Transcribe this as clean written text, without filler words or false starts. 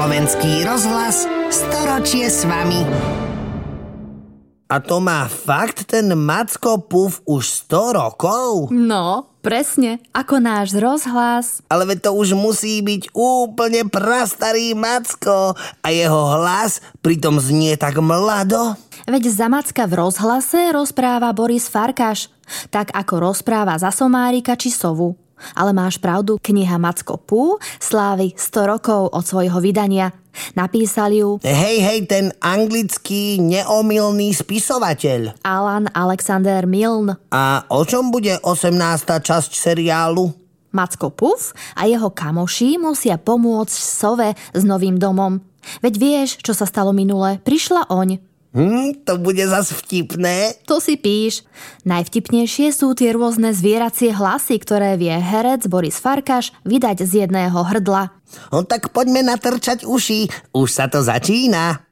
Slovenský rozhlas, storočie s vami. A to má fakt ten Macko Puf už 100 rokov? No, presne, ako náš rozhlas. Ale veď to už musí byť úplne prastarý Macko a jeho hlas pritom znie tak mlado. Veď za Macka v rozhlase rozpráva Boris Farkáš, tak ako rozpráva za Somárika či Sovu. Ale máš pravdu, kniha Macko Pú slávi 100 rokov od svojho vydania. Napísal ju Hej, ten anglický neomylný spisovateľ. Alan Alexander Milne. A o čom bude 18. časť seriálu? Macko Puf a jeho kamoši musia pomôcť Sove s novým domom. Veď vieš, čo sa stalo minule? Prišla oň. To bude zas vtipné. To si píš. Najvtipnejšie sú tie rôzne zvieracie hlasy, ktoré vie herec Boris Farkáš vydať z jedného hrdla. Tak poďme natrčať uši. Už sa to začína.